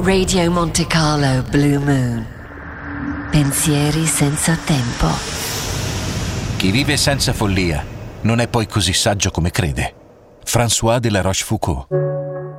Radio Monte Carlo Blue Moon. Pensieri senza tempo. Chi vive senza follia non è poi così saggio come crede. François de la Rochefoucauld.